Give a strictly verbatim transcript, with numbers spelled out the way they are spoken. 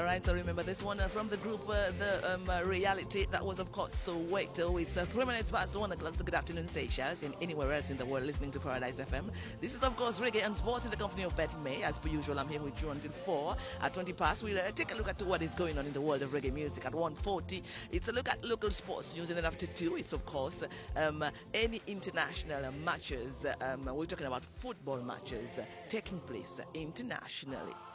All right, so remember this one uh, from the group uh, The um, uh, Reality. That was, of course, Soweto. It's uh, three minutes past one o'clock. So good afternoon, Seychelles, and anywhere else in the world listening to Paradise F M. This is, of course, Reggae and Sports in the company of Betty May. As per usual, I'm here with you until four. At twenty past, we'll uh, take a look at what is going on in the world of reggae music. At one forty, it's a look at local sports news. And then after two, it's, of course, um, any international uh, matches. Um, we're talking about football matches uh, taking place uh, internationally.